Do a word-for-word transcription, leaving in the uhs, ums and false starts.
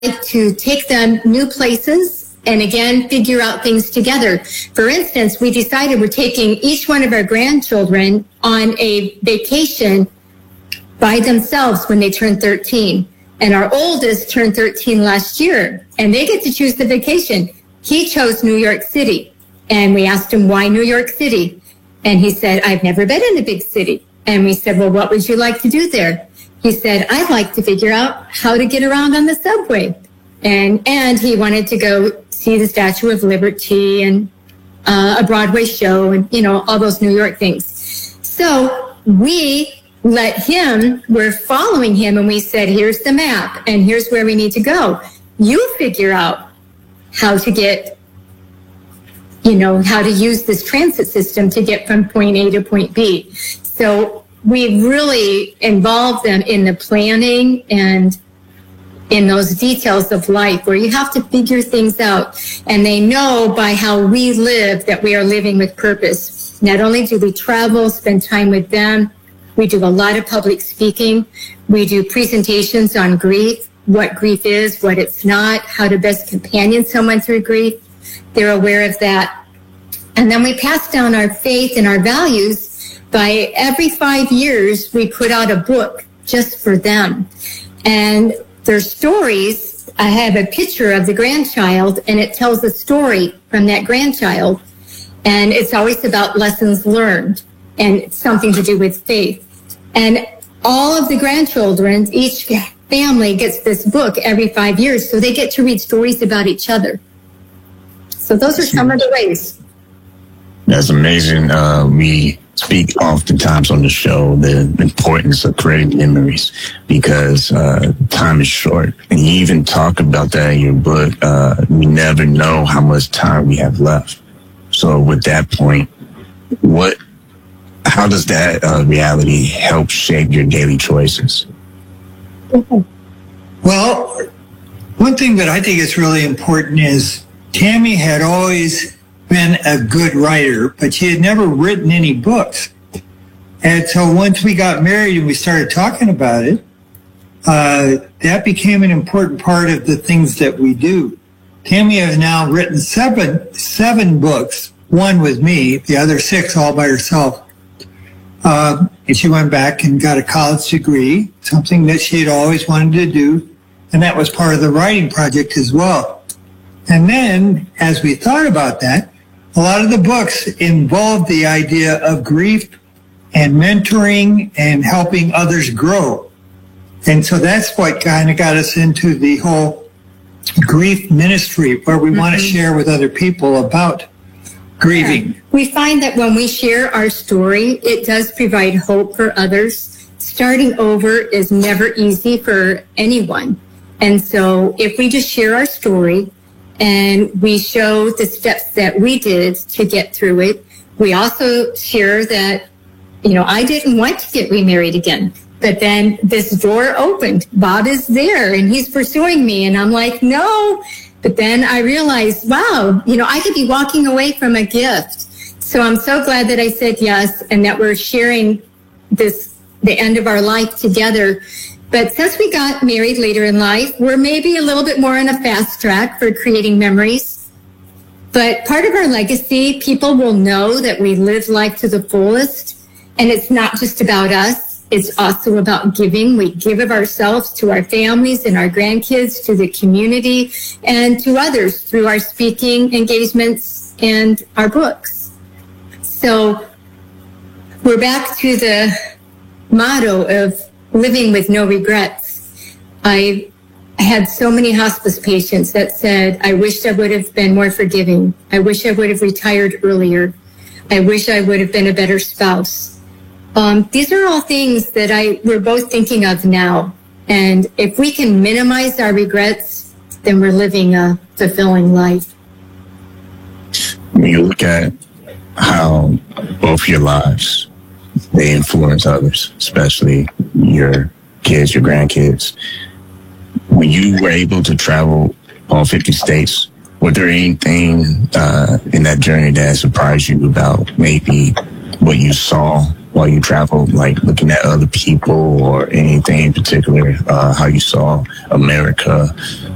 to take them new places and again, figure out things together. For instance, we decided we're taking each one of our grandchildren on a vacation by themselves when they turn thirteen. And our oldest turned thirteen last year, and they get to choose the vacation. He chose New York City, and we asked him, why New York City? And he said, I've never been in a big city. And we said, well, what would you like to do there? He said, I'd like to figure out how to get around on the subway. And, and he wanted to go see the Statue of Liberty and uh, a Broadway show and, you know, all those New York things. So we let him, we're following him, and we said, here's the map, and here's where we need to go. You figure out how to get, you know, how to use this transit system to get from point A to point B. So we really involve them in the planning and in those details of life where you have to figure things out. And they know by how we live that we are living with purpose. Not only do we travel, spend time with them, we do a lot of public speaking. We do presentations on grief, what grief is, what it's not, how to best companion someone through grief. They're aware of that. And then we pass down our faith and our values by every five years, we put out a book just for them. And their stories, I have a picture of the grandchild, and it tells a story from that grandchild. And it's always about lessons learned and something to do with faith. And all of the grandchildren, each family gets this book every five years, so they get to read stories about each other. So those are some of the ways. That's amazing. Uh, we speak oftentimes on the show the importance of creating memories because uh, time is short. And you even talk about that in your book. Uh, we never know how much time we have left. So with that point, what, how does that uh, reality help shape your daily choices? Well, one thing that I think is really important is Tammy had always been a good writer, but she had never written any books. And so once we got married and we started talking about it, uh, that became an important part of the things that we do. Tammy has now written seven, seven books, one with me, the other six all by herself. Uh, and she went back and got a college degree, something that she had always wanted to do. And that was part of the writing project as well. And then, as we thought about that, a lot of the books involved the idea of grief and mentoring and helping others grow. And so that's what kind of got us into the whole grief ministry, where we mm-hmm. want to share with other people about grieving. Yeah. We find that when we share our story, it does provide hope for others. Starting over is never easy for anyone. And so if we just share our story, and we show the steps that we did to get through it. We also share that, you know, I didn't want to get remarried again, but then this door opened. Bob is there and he's pursuing me. And I'm like, no. But then I realized, wow, you know, I could be walking away from a gift. So I'm so glad that I said yes and that we're sharing this, the end of our life together. But since we got married later in life, we're maybe a little bit more on a fast track for creating memories. But part of our legacy, people will know that we live life to the fullest. And it's not just about us. It's also about giving. We give of ourselves to our families and our grandkids, to the community, and to others through our speaking engagements and our books. So we're back to the motto of living with no regrets. I had so many hospice patients that said, I wish I would have been more forgiving. I wish I would have retired earlier. I wish I would have been a better spouse. Um, these are all things that I we're both thinking of now. And if we can minimize our regrets, then we're living a fulfilling life. When you look at how both your lives, they influence others, especially your kids, your grandkids. When you were able to travel all fifty states, was there anything uh, in that journey that surprised you about maybe what you saw while you traveled, like looking at other people or anything in particular, uh, how you saw America